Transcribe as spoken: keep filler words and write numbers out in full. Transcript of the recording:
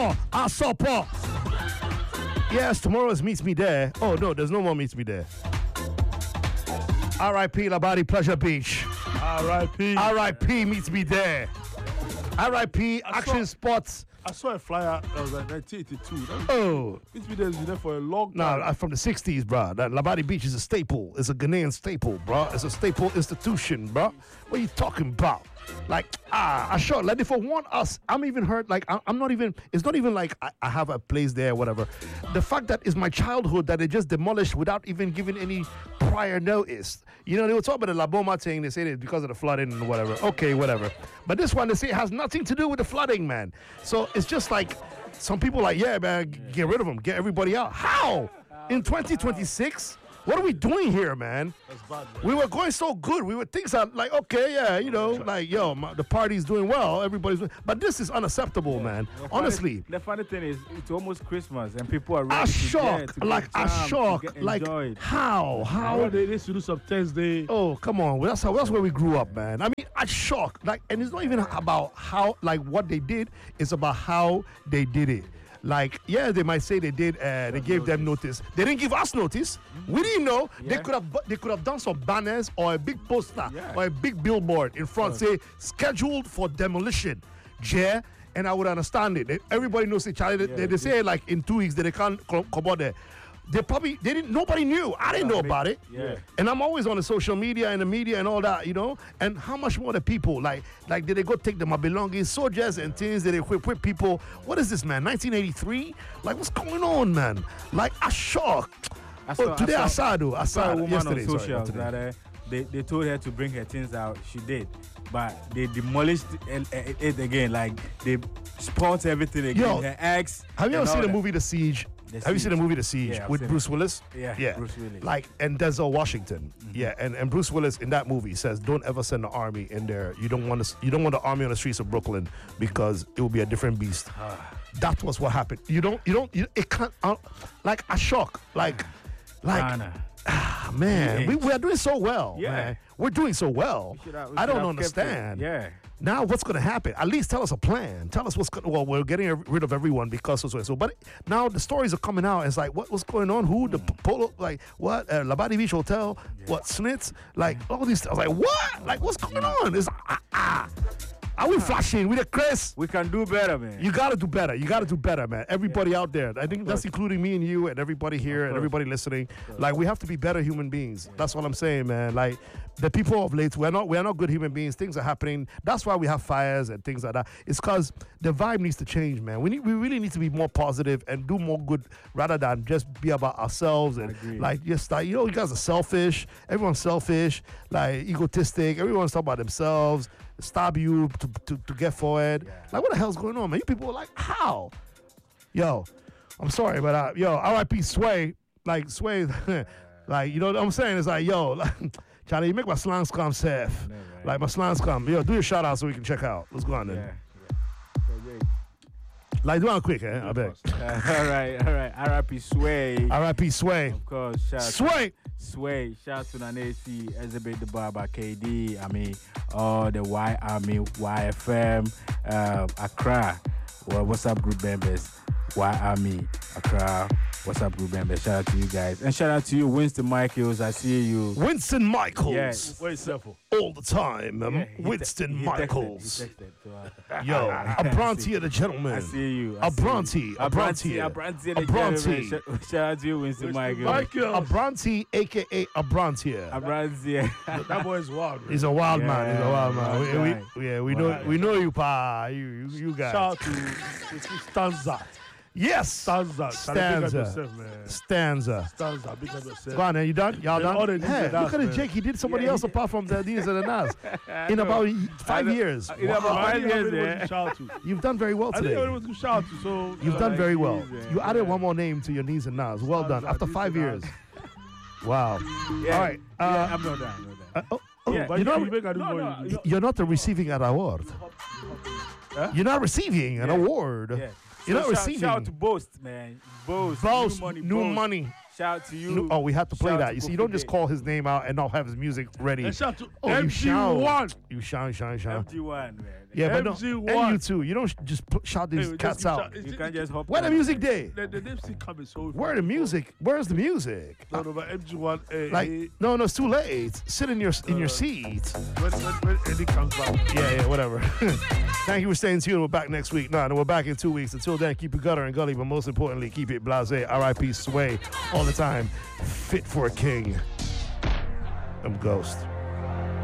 I support. Yes, tomorrow is Meets Me There. Oh, no, there's no more Meets Me There. R I P Labadi Pleasure Beach. R I P R I P Meets Me There. R I P Action saw- Sports. I saw a flyer that was like nineteen eighty-two. That Oh, Meets Me There has been there for a long no, time. nah, from the sixties, bro. That Labadi Beach is a staple. It's a Ghanaian staple, bro. It's a staple institution, bro. What are you talking about? Like, ah, I sure. Like, if I want us, I'm even hurt. Like, I, I'm not even, it's not even like I, I have a place there, whatever. The fact that it's my childhood that they just demolished without even giving any prior notice. You know, they were talking about the La Boma thing. They say it's because of the flooding and whatever. Okay, whatever. But this one, they say it has nothing to do with the flooding, man. So it's just like, some people like, yeah, man, get rid of them. Get everybody out. How? In twenty twenty-six? What are we doing here, man? That's bad, man. We were going so good. We were things are like, okay, yeah, you know, like, yo, my, the party's doing well. Everybody's doing, but this is unacceptable, man. The funny- Honestly. the funny thing is, it's almost Christmas and people are ready I'm to get, shocked. to Like, get I'm jammed, to shocked. get Like, enjoyed. how? Oh, How? they, they should do some Thursday. Oh, come on. Well, that's how, that's where we grew up, man. I mean, I'm shocked. Like, and it's not even about how, like, what they did. It's about how they did it. Like, yeah, they might say they did. Uh, they gave them notice. They didn't give us notice. We didn't know. They Yeah. could have. They could have done some banners or a big poster Yeah. or a big billboard in front, say scheduled for demolition. Yeah, and I would understand it. They- Everybody knows each other. They, Yeah, they say like in two weeks that they can't co- come out there. They probably they didn't. Nobody knew. I didn't know about it. Yeah. And I'm always on the social media and the media and all that, you know. And how much more the people like like did they go take the my belongings, soldiers and things? Did they whip, whip people? What is this, man? nineteen eighty-three? Like what's going on, man? Like I'm shocked. I Oh, saw- today I I saw- saw, though. I I saw saw a woman yesterday. on sorry, socials not today. that uh, they, they told her to bring her things out. She did. But they demolished it, it, it again. Like they spoiled everything again. Yo, her ex. Have you and ever seen all the that. movie The Siege? The Have you seen the Siege. movie The Siege Yeah, I've with seen Bruce it. Willis? Yeah, yeah, Bruce Willis. Like and Denzel Washington. Yeah, and, and Bruce Willis in that movie says, "Don't ever send the army in there. You don't want to. You don't want the army on the streets of Brooklyn because it will be a different beast." That was what happened. You don't. You don't. You, it can't. Uh, like a shock. Like, like. Ghana. Ah, man, we, we are doing so well. Yeah. man. We're doing so well. should have- we I should don't have understand. kept it. Yeah. Now, what's going to happen? At least tell us a plan. Tell us what's going. Well, we're getting rid of everyone because of so and so. But now the stories are coming out. It's like, what, what's going on? Who the p- polo? Like what? Uh, Labadi Beach Hotel? What Snits? Like all these. I was like, what? Like what's going on? It's ah ah. Are we flashing with a Chris? We can do better, man. You gotta do better. You gotta do better, man. Everybody out there. I think that's including me and you and everybody here and course. everybody listening. Like we have to be better human beings. That's what I'm saying, man. Like the people of late, we're not we're not good human beings. Things are happening. That's why we have fires and things like that. It's because the vibe needs to change, man. We need we really need to be more positive and do more good rather than just be about ourselves and agree. like just like you know, you guys are selfish. Everyone's selfish, like egotistic. Everyone's talking about themselves. Stab you to, to, to get forward. Like, what the hell's going on, man? You people are like, how? Yo, I'm sorry, but uh, yo, R I P Sway. Like, Sway, like, you know what I'm saying? It's like, yo, like, Charlie, you make my slants come safe. Like, my slants come. Yo, do your shout out so we can check out. Let's go on then. Yeah. So great. Like, do it quick, eh? I beg. Uh, all right, all right. R I P Sway. R I P Sway. Of course, shout out Sway! Sway, shout out to Nanesi, Elizabeth the Barber, K D, I mean, all the Y Army, Y F M, um, Accra, well, what's up, group members? Y Army, Accra, what's up, group members? Shout out to you guys. And shout out to you, Winston Michaels, I see you. Winston Michaels. Yes. Very simple. All the time. Um, Yeah, he te- Winston he texted- Michaels. He texted to us. Yo, a Bronte the gentleman. I see you. I A see Bronte, you. a Bronte, A Bronte. a the Bronte. gentleman. Shout- Shout out to you, Winston Winston Michaels. Michaels. A Bronte, aka a Bronte. A Bronte. That boy is wild, man. He's a wild Yeah, man. He's a wild man. wild We, we, guy. yeah, we know Wild we know you, pa. You you, you guys. Shout out to, to Stanza. Yes. Stanza. Charlie, big up Stanza. yourself, man. Stanza. Stanza. Big up yourself. Go on, then. You done? Y'all Yeah, all done? the Hey, D's and look at Nas, the man. Jake. He did somebody Yeah, else he- apart from the D's and the Nas in know. about five know. years. In about Wow. five I didn't years, have anyone yeah. to shout out to. You've done very well I didn't have today. anyone to shout out to, so You've done like very well. these, yeah. You added Yeah. one more name to your D's and Nas. Well done. Stanza, After D's five and years. Nas. Wow. Yeah. All right. Yeah, Uh, I'm not done. I'm not uh, done. oh, oh, Yeah. But you you, know, you make a do No, more. no, you- you- you're not receiving an award. Huh? You're not receiving an Yeah. award. Yeah. You're So not shout, receiving. shout out to Boast, man. Boast. Boast, New money. new Boast. money. Shout out to you. No, oh, we have to play Shout out that. to You see, you don't just Kofi call his name out and not have his music ready. And shout out to Oh, you M G shout. one. You shout, shout, shout. M G one, man. Yeah, but no, M G and one. you too. You don't sh- just put, shout these Hey, cats just- out. it's- You it- can't just hop. Where the on, music man. day? The, the name still coming so. Where the music? Where's the music? No, no, but M G one. eh, Like, eh, no, no, it's too late. Sit in your in your Uh, seat. when, when, when Eddie comes back. Yeah, yeah, whatever. Thank you for staying tuned. We're back next week. No, no, we're back in two weeks. Until then, keep it gutter and gully, but most importantly, keep it blasé. R I P Sway all the time. Fit for a king. I'm Ghost.